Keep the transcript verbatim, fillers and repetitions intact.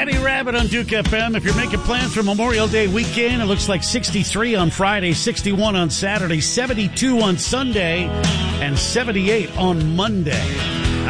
Eddie Rabbit on Duke F M. If you're making plans for Memorial Day weekend, it looks like sixty-three on Friday, sixty-one on Saturday, seventy-two on Sunday, and seventy-eight on Monday.